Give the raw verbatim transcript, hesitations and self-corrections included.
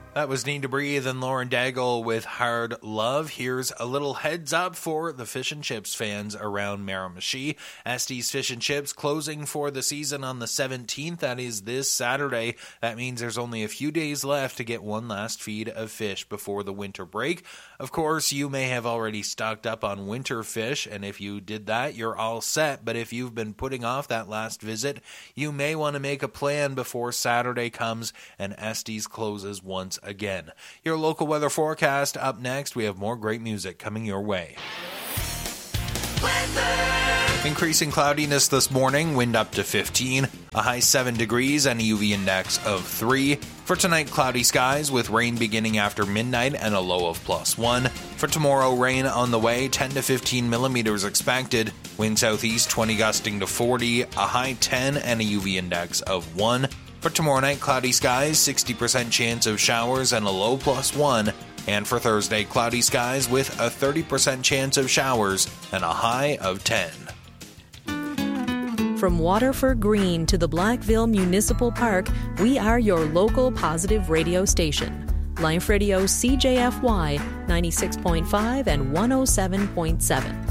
That was Need to Breathe and Lauren Daigle with Hard Love. Here's a little heads up for the fish and chips fans around Miramichi. Estes Fish and Chips closing for the season on the seventeenth. That is this Saturday. That means there's only a few days left to get one last feed of fish before the winter break. Of course, you may have already stocked up on winter fish, and if you did that, you're all set. But if you've been putting off that last visit, you may want to make a plan before Saturday comes and Estes closes once again. Your local weather forecast up next. We have more great music coming your way. Weather. Increasing cloudiness this morning, wind up to fifteen, a high seven degrees and a U V index of three. For tonight, cloudy skies with rain beginning after midnight and a low of plus one. For tomorrow, rain on the way, ten to fifteen millimeters expected. Wind southeast twenty gusting to forty, a high ten and a U V index of one. For tomorrow night, cloudy skies, sixty percent chance of showers and a low plus one. And for Thursday, cloudy skies with a thirty percent chance of showers and a high of ten. From Waterford Green to the Blackville Municipal Park, we are your local positive radio station. Life Radio C J F Y ninety-six point five and one oh seven point seven.